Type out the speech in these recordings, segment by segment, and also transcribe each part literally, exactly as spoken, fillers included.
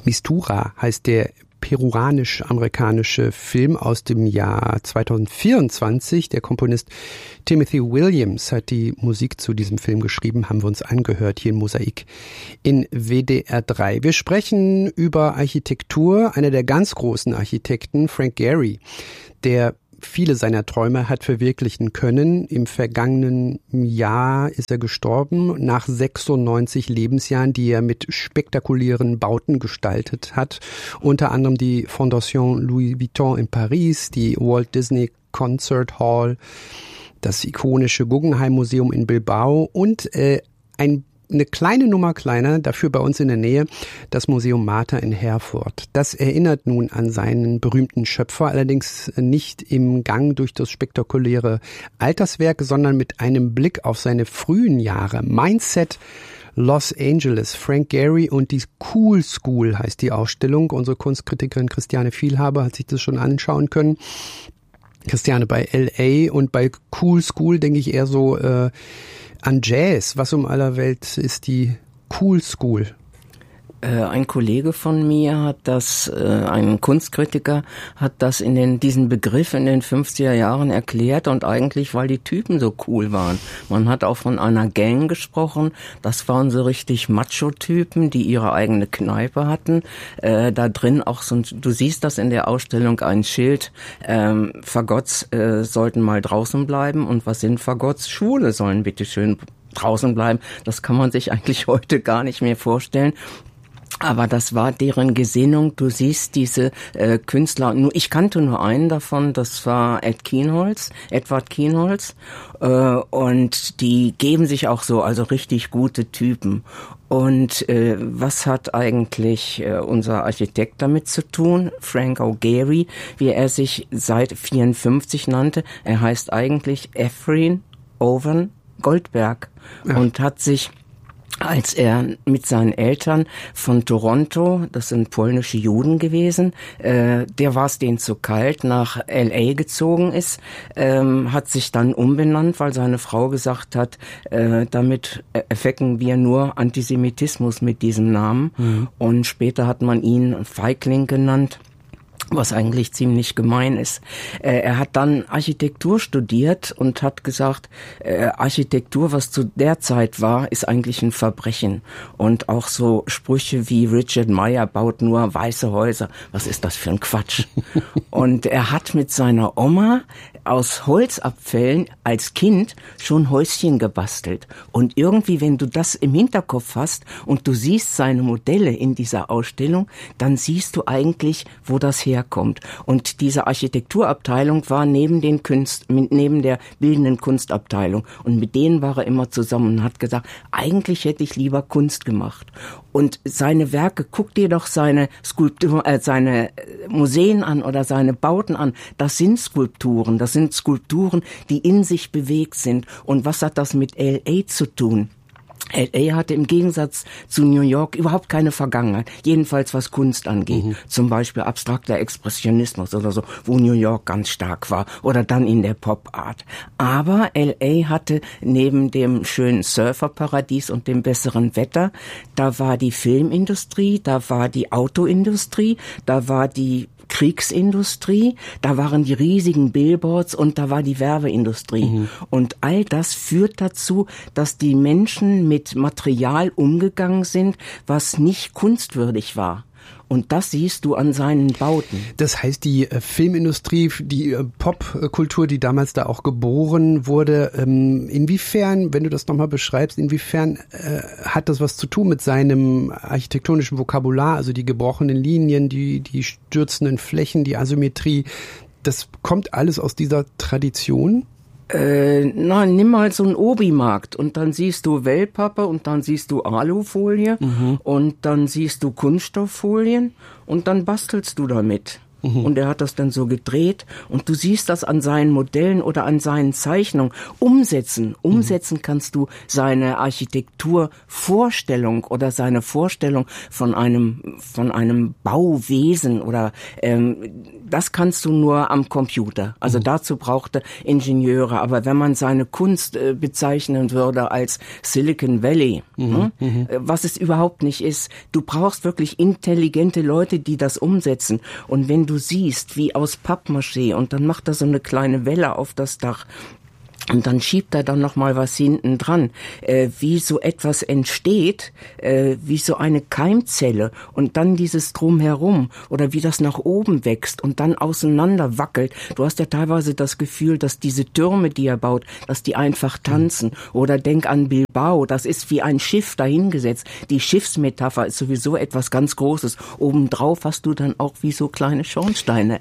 Mistura heißt der peruanisch-amerikanische Film aus dem Jahr zweitausendvierundzwanzig. Der Komponist Timothy Williams hat die Musik zu diesem Film geschrieben, haben wir uns angehört hier in Mosaik in W D R drei. Wir sprechen über Architektur. Einer der ganz großen Architekten, Frank Gehry, der viele seiner Träume hat verwirklichen können. Im vergangenen Jahr ist er gestorben, nach sechsundneunzig Lebensjahren, die er mit spektakulären Bauten gestaltet hat. Unter anderem die Fondation Louis Vuitton in Paris, die Walt Disney Concert Hall, das ikonische Guggenheim Museum in Bilbao und äh, ein Eine kleine Nummer kleiner, dafür bei uns in der Nähe, das Museum Martha in Herford. Das erinnert nun an seinen berühmten Schöpfer, allerdings nicht im Gang durch das spektakuläre Alterswerk, sondern mit einem Blick auf seine frühen Jahre. Mindset Los Angeles, Frank Gehry und die Cool School heißt die Ausstellung. Unsere Kunstkritikerin Christiane Vielhaber hat sich das schon anschauen können. Christiane, bei L A und bei Cool School denke ich eher so äh, an Jazz. Was um aller Welt ist die Cool School? Äh, ein Kollege von mir hat das, äh, ein Kunstkritiker, hat das in den, diesen Begriff in den fünfziger Jahren erklärt und eigentlich, weil die Typen so cool waren. Man hat auch von einer Gang gesprochen. Das waren so richtig Macho-Typen, die ihre eigene Kneipe hatten. Äh, da drin auch so, du siehst das in der Ausstellung, ein Schild, ähm, Fagotts äh, sollten mal draußen bleiben. Und was sind Fagotts? Schwule sollen bitteschön draußen bleiben. Das kann man sich eigentlich heute gar nicht mehr vorstellen. Aber das war deren Gesinnung. Du siehst diese äh, Künstler, nur ich kannte nur einen davon, das war Ed Kienholz, Edward Kienholz. Äh, und die geben sich auch so, also richtig gute Typen. Und äh, was hat eigentlich äh, unser Architekt damit zu tun? Frank O. Gehry, wie er sich seit vierundfünfzig nannte. Er heißt eigentlich Ephraim Owen Goldberg ja. Und hat sich, als er mit seinen Eltern von Toronto, das sind polnische Juden gewesen, äh, der war es denen zu kalt, nach L A gezogen ist, ähm, hat sich dann umbenannt, weil seine Frau gesagt hat, äh, damit erwecken wir nur Antisemitismus mit diesem Namen. Mhm. Und später hat man ihn Feigling genannt, was eigentlich ziemlich gemein ist. Äh, er hat dann Architektur studiert und hat gesagt, äh, Architektur, was zu der Zeit war, ist eigentlich ein Verbrechen. Und auch so Sprüche wie Richard Meyer baut nur weiße Häuser. Was ist das für ein Quatsch? Und er hat mit seiner Oma aus Holzabfällen als Kind schon Häuschen gebastelt. Und irgendwie, wenn du das im Hinterkopf hast und du siehst seine Modelle in dieser Ausstellung, dann siehst du eigentlich, wo das herkommt. Und diese Architekturabteilung war neben den Kunst, neben der bildenden Kunstabteilung. Und mit denen war er immer zusammen und hat gesagt, eigentlich hätte ich lieber Kunst gemacht. Und seine Werke, guck dir doch seine Skulpturen, äh, seine Museen an oder seine Bauten an. Das sind Skulpturen, das sind Skulpturen, die in sich bewegt sind. Und was hat das mit L A zu tun? L A hatte im Gegensatz zu New York überhaupt keine Vergangenheit, jedenfalls was Kunst angeht. Mhm. Zum Beispiel abstrakter Expressionismus oder so, wo New York ganz stark war, oder dann in der Pop-Art. Aber L A hatte neben dem schönen Surferparadies und dem besseren Wetter, da war die Filmindustrie, da war die Autoindustrie, da war die Kriegsindustrie, da waren die riesigen Billboards und da war die Werbeindustrie. Mhm. Und all das führt dazu, dass die Menschen mit Material umgegangen sind, was nicht kunstwürdig war. Und das siehst du an seinen Bauten. Das heißt, die äh, Filmindustrie, die äh, Popkultur, die damals da auch geboren wurde, ähm, inwiefern, wenn du das nochmal beschreibst, inwiefern äh, hat das was zu tun mit seinem architektonischen Vokabular, also die gebrochenen Linien, die, die stürzenden Flächen, die Asymmetrie, das kommt alles aus dieser Tradition? Äh, na, nimm mal so einen Obi-Markt und dann siehst du Wellpappe und dann siehst du Alufolie mhm. und dann siehst du Kunststofffolien und dann bastelst du damit. Mhm. Und er hat das dann so gedreht und du siehst das an seinen Modellen oder an seinen Zeichnungen. Umsetzen, umsetzen mhm. kannst du seine Architekturvorstellung oder seine Vorstellung von einem von einem Bauwesen oder ähm, das kannst du nur am Computer. Also mhm. dazu braucht er Ingenieure. Aber wenn man seine Kunst äh, bezeichnen würde als Silicon Valley, mhm. ne? mhm. was es überhaupt nicht ist, du brauchst wirklich intelligente Leute, die das umsetzen. Und wenn du siehst, wie aus Pappmaché und dann macht er so eine kleine Welle auf das Dach, und dann schiebt er dann noch mal was hinten dran, äh, wie so etwas entsteht, äh, wie so eine Keimzelle und dann dieses Drumherum oder wie das nach oben wächst und dann auseinander wackelt. Du hast ja teilweise das Gefühl, dass diese Türme, die er baut, dass die einfach tanzen. Oder denk an Bilbao, das ist wie ein Schiff dahingesetzt. Die Schiffsmetapher ist sowieso etwas ganz Großes. Obendrauf hast du dann auch wie so kleine Schornsteine.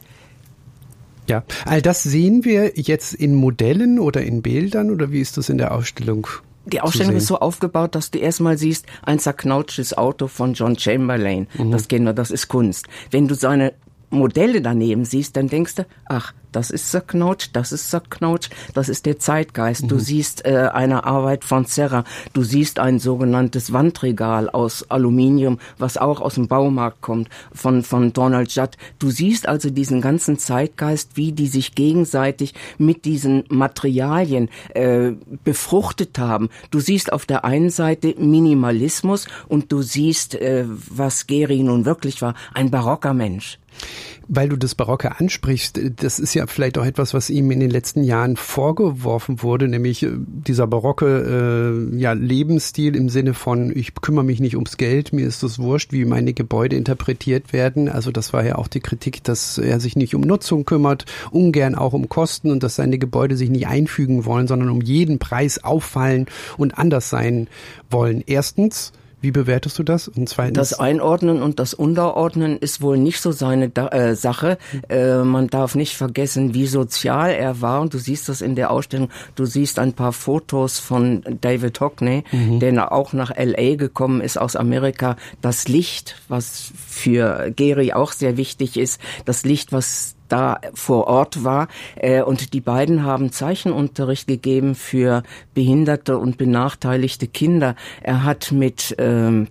Ja, all das sehen wir jetzt in Modellen oder in Bildern oder wie ist das in der Ausstellung? Die Ausstellung ist so aufgebaut, dass du erstmal siehst, ein zerknautschtes Auto von John Chamberlain. Mhm. Das kennen wir, das ist Kunst. Wenn du seine Modelle daneben siehst, dann denkst du, ach, das ist zerknautscht, das ist zerknautscht, das ist der Zeitgeist. Mhm. Du siehst äh, eine Arbeit von Serra, du siehst ein sogenanntes Wandregal aus Aluminium, was auch aus dem Baumarkt kommt, von von Donald Judd. Du siehst also diesen ganzen Zeitgeist, wie die sich gegenseitig mit diesen Materialien äh, befruchtet haben. Du siehst auf der einen Seite Minimalismus und du siehst, äh, was Gehry nun wirklich war, ein barocker Mensch. Weil du das Barocke ansprichst, das ist ja vielleicht auch etwas, was ihm in den letzten Jahren vorgeworfen wurde, nämlich dieser barocke äh, ja, Lebensstil im Sinne von, ich kümmere mich nicht ums Geld, mir ist es wurscht, wie meine Gebäude interpretiert werden. Also das war ja auch die Kritik, dass er sich nicht um Nutzung kümmert, ungern auch um Kosten und dass seine Gebäude sich nicht einfügen wollen, sondern um jeden Preis auffallen und anders sein wollen. Erstens, wie bewertest du das? Und zweitens? Das Einordnen und das Unterordnen ist wohl nicht so seine da- äh, Sache. Äh, man darf nicht vergessen, wie sozial er war. Und du siehst das in der Ausstellung. Du siehst ein paar Fotos von David Hockney, mhm. der auch nach L A gekommen ist aus Amerika. Das Licht, was für Gehry auch sehr wichtig ist, das Licht, was da vor Ort war. Äh, und die beiden haben Zeichenunterricht gegeben für behinderte und benachteiligte Kinder. Er hat mit ähm,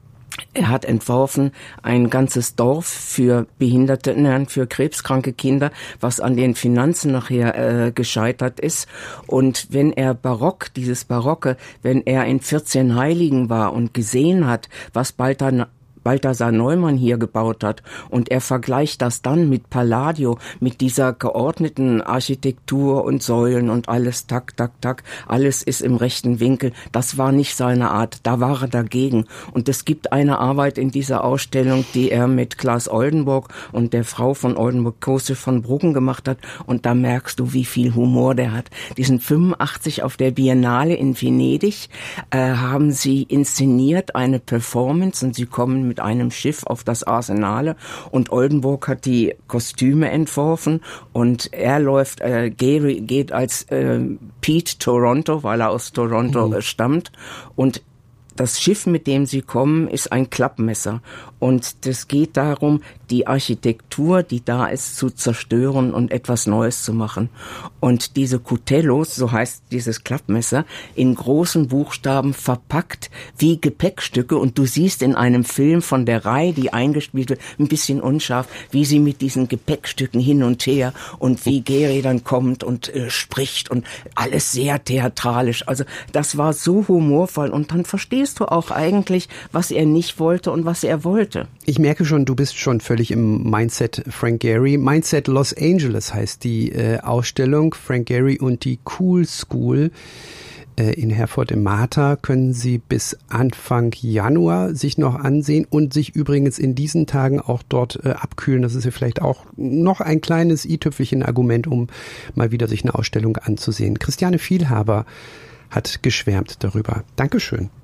Er hat entworfen ein ganzes Dorf für behinderte, nein, für krebskranke Kinder, was an den Finanzen nachher äh, gescheitert ist. Und wenn er Barock, dieses Barocke, wenn er in vierzehn Heiligen war und gesehen hat, was Balthasar Balthasar Neumann hier gebaut hat und er vergleicht das dann mit Palladio, mit dieser geordneten Architektur und Säulen und alles tak, tak, tak, alles ist im rechten Winkel. Das war nicht seine Art, da war er dagegen. Und es gibt eine Arbeit in dieser Ausstellung, die er mit Claes Oldenburg und der Frau von Oldenburg, Kose von Bruggen, gemacht hat und da merkst du, wie viel Humor der hat. Die sind fünfundachtzig auf der Biennale in Venedig, äh, haben sie inszeniert, eine Performance und sie kommen mit einem Schiff auf das Arsenale und Oldenburg hat die Kostüme entworfen und er läuft, äh, Gehry geht als äh, Pete Toronto, weil er aus Toronto mhm. äh, stammt und das Schiff, mit dem sie kommen, ist ein Klappmesser. Und es geht darum, die Architektur, die da ist, zu zerstören und etwas Neues zu machen. Und diese Cutellos, so heißt dieses Klappmesser, in großen Buchstaben verpackt wie Gepäckstücke. Und du siehst in einem Film von der Reihe, die eingespielt wird, ein bisschen unscharf, wie sie mit diesen Gepäckstücken hin und her und wie Gehry dann kommt und äh, spricht und alles sehr theatralisch. Also das war so humorvoll und dann verstehst du auch eigentlich, was er nicht wollte und was er wollte. Ich merke schon, du bist schon völlig im Mindset Frank Gehry. Mindset Los Angeles heißt die äh, Ausstellung. Frank Gehry und die Cool School äh, in Herford im Marta können Sie bis Anfang Januar sich noch ansehen und sich übrigens in diesen Tagen auch dort äh, abkühlen. Das ist ja vielleicht auch noch ein kleines i-Tüpfelchen Argument, um mal wieder sich eine Ausstellung anzusehen. Christiane Vielhaber hat geschwärmt darüber. Dankeschön.